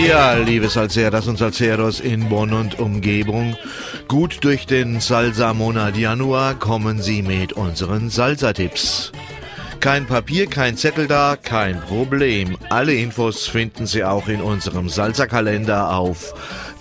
Ja, liebe Salseras und Salseros in Bonn und Umgebung, gut durch den Salsa-Monat Januar kommen Sie mit unseren Salsa-Tipps. Kein Papier, kein Zettel da, kein Problem. Alle Infos finden Sie auch in unserem Salsa-Kalender auf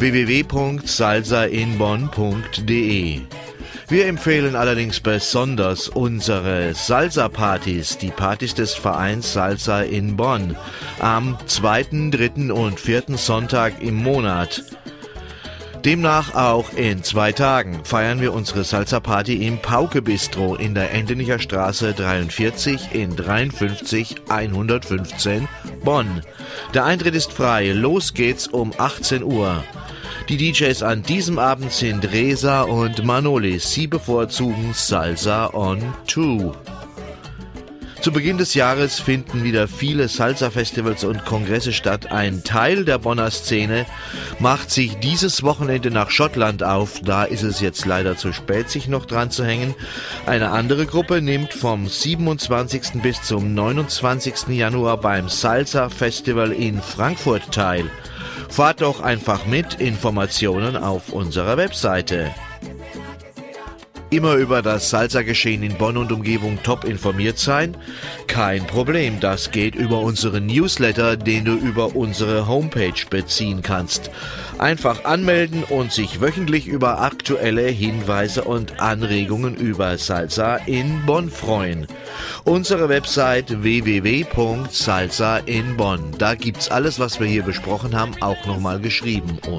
www.salsainbonn.de. Wir empfehlen allerdings besonders unsere Salsa-Partys, die Partys des Vereins Salsa in Bonn, am 2., 3. und 4. Sonntag im Monat. Demnach auch in 2 Tagen feiern wir unsere Salsa-Party im Pauke Bistro in der Endenicher Straße 43 in 53 115 Bonn. Der Eintritt ist frei, los geht's um 18 Uhr. Die DJs an diesem Abend sind Reza und Manolis. Sie bevorzugen Salsa on 2. Zu Beginn des Jahres finden wieder viele Salsa-Festivals und Kongresse statt. Ein Teil der Bonner Szene macht sich dieses Wochenende nach Schottland auf. Da ist es jetzt leider zu spät, sich noch dran zu hängen. Eine andere Gruppe nimmt vom 27. bis zum 29. Januar beim Salsa-Festival in Frankfurt teil. Fahrt doch einfach mit, Informationen auf unserer Webseite. Immer über das Salsa-Geschehen in Bonn und Umgebung top informiert sein? Kein Problem, das geht über unseren Newsletter, den du über unsere Homepage beziehen kannst. Einfach anmelden und sich wöchentlich über aktuelle Hinweise und Anregungen über Salsa in Bonn freuen. Unsere Website www.salsainbonn. Da gibt's alles, was wir hier besprochen haben, auch nochmal geschrieben